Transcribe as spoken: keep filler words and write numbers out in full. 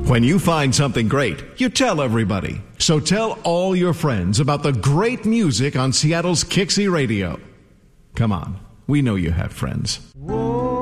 When you find something great, you tell everybody. So tell all your friends about the great music on Seattle's Kixie Radio. Come on, we know you have friends. Whoa.